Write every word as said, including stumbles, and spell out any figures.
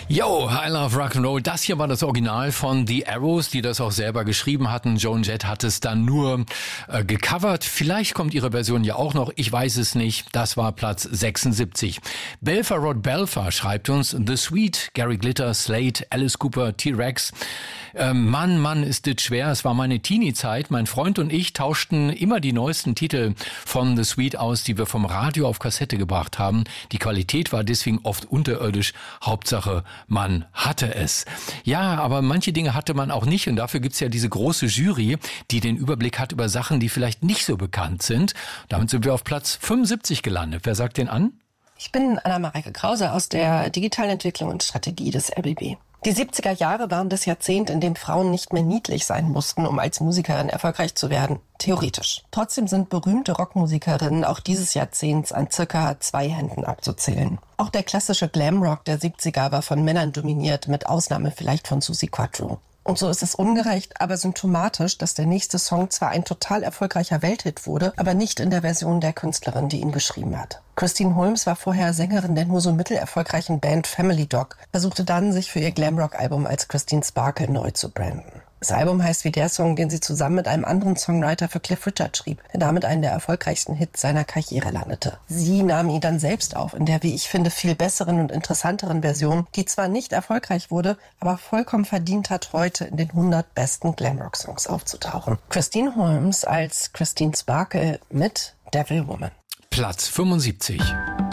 Yo, I love Rock'n'Roll. Das hier war das Original von The Arrows, die das auch selber geschrieben hatten. Joan Jett hat es dann nur äh, gecovert. Vielleicht kommt ihre Version ja auch noch. Ich weiß es nicht. Das war Platz sechsundsiebzig. Belfer Rod Belfer schreibt uns The Sweet, Gary Glitter, Slade, Alice Cooper, T-Rex. Ähm, Mann, Mann, ist das schwer. Es war meine Teenie-Zeit. Mein Freund und ich tauschten immer die neuesten Titel von The Sweet aus, die wir vom Radio auf Kassette gebracht haben. Die Qualität war deswegen oft unterirdisch. Hauptsache, man hatte es. Ja, aber manche Dinge hatte man auch nicht und dafür gibt's ja diese große Jury, die den Überblick hat über Sachen, die vielleicht nicht so bekannt sind. Damit sind wir auf Platz fünfundsiebzig gelandet. Wer sagt den an? Ich bin Anna-Mareike Krause aus der Digitalentwicklung und Strategie des R B B. Die siebziger Jahre waren das Jahrzehnt, in dem Frauen nicht mehr niedlich sein mussten, um als Musikerin erfolgreich zu werden. Theoretisch. Trotzdem sind berühmte Rockmusikerinnen auch dieses Jahrzehnts an circa zwei Händen abzuzählen. Auch der klassische Glamrock der siebziger war von Männern dominiert, mit Ausnahme vielleicht von Suzi Quatro. Und so ist es ungerecht, aber symptomatisch, dass der nächste Song zwar ein total erfolgreicher Welthit wurde, aber nicht in der Version der Künstlerin, die ihn geschrieben hat. Christine Holmes war vorher Sängerin der nur so mittelerfolgreichen Band Family Dog, versuchte dann, sich für ihr Glamrock-Album als Christine Sparkle neu zu branden. Das Album heißt wie der Song, den sie zusammen mit einem anderen Songwriter für Cliff Richard schrieb, der damit einen der erfolgreichsten Hits seiner Karriere landete. Sie nahm ihn dann selbst auf, in der, wie ich finde, viel besseren und interessanteren Version, die zwar nicht erfolgreich wurde, aber vollkommen verdient hat, heute in den hundert besten Glamrock-Songs aufzutauchen. Christine Holmes als Christine Sparkle mit Devil Woman. Platz fünfundsiebzig.